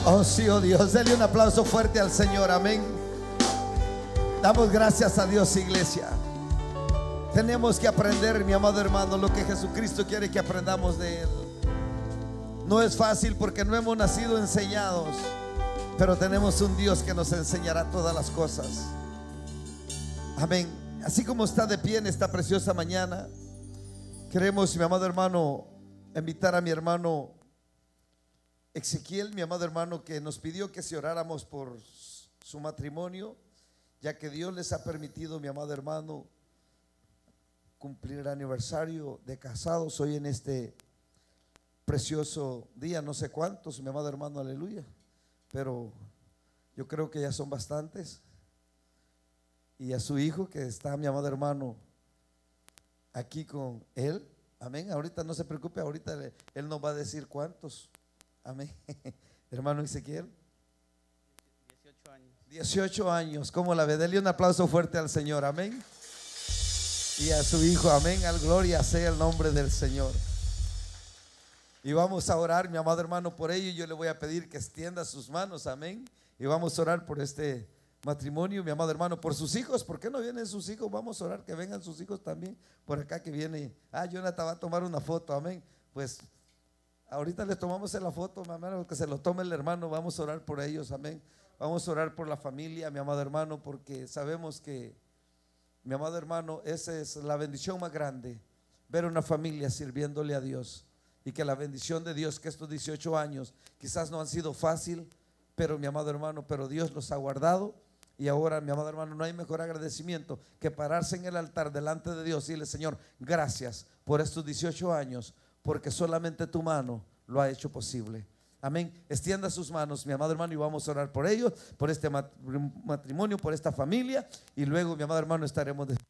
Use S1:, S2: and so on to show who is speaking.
S1: Oh sí, oh Dios, denle un aplauso fuerte al Señor, amén. Damos gracias a Dios, iglesia. Tenemos que aprender, mi amado hermano, lo que Jesucristo quiere que aprendamos de Él. No es fácil porque no hemos nacido enseñados, pero tenemos un Dios que nos enseñará todas las cosas. Amén. Así como está de pie en esta preciosa mañana, queremos, mi amado hermano, invitar a mi hermano Ezequiel, mi amado hermano, que nos pidió que si oráramos por su matrimonio, ya que Dios les ha permitido, mi amado hermano, cumplir el aniversario de casados hoy en este precioso día. No sé cuántos, mi amado hermano, aleluya, pero yo creo que ya son bastantes. Y a su hijo que está, mi amado hermano, aquí con él, amén. Ahorita no se preocupe, ahorita él nos va a decir cuántos. Amén. Hermano Ezequiel,
S2: 18 años.
S1: 18 años, ¿cómo la ve? Dele un aplauso fuerte al Señor, amén. Y a su hijo, amén. Al gloria sea el nombre del Señor. Y vamos a orar, mi amado hermano, por ello. Yo le voy a pedir que extienda sus manos, amén. Y vamos a orar por este matrimonio, mi amado hermano, por sus hijos. ¿Por qué no vienen sus hijos? Vamos a orar que vengan sus hijos también. Por acá que viene. Jonathan va a tomar una foto, amén. Pues ahorita les tomamos la foto, mi hermano, que se lo tome el hermano. Vamos a orar por ellos, amén. Vamos a orar por la familia, mi amado hermano, porque sabemos que, mi amado hermano, esa es la bendición más grande, ver una familia sirviéndole a Dios. Y que la bendición de Dios, que estos 18 años quizás no han sido fácil, pero mi amado hermano, pero Dios los ha guardado. Y ahora, mi amado hermano, no hay mejor agradecimiento que pararse en el altar delante de Dios y decirle: Señor, gracias por estos 18 años, porque solamente tu mano lo ha hecho posible. Amén. Extienda sus manos, mi amado hermano, y vamos a orar por ellos, por este matrimonio, por esta familia. Y luego, mi amado hermano, estaremos